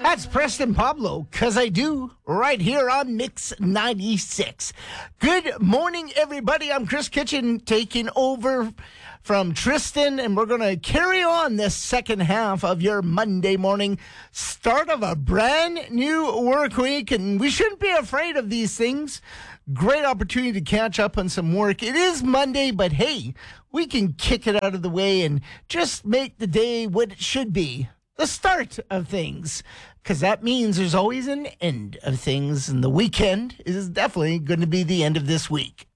That's Preston Pablo, 'cause I do, right here on Mix 96. Good morning, everybody. I'm Chris Kitchen taking over from Tristan, and we're going to carry on this second half of your Monday morning, start of a brand new work week, and we shouldn't be afraid of these things. Great opportunity to catch up on some work. It is Monday, but hey, we can kick it out of the way and just make the day what it should be, the start of things, because that means there's always an end of things, and the weekend is definitely going to be the end of this week.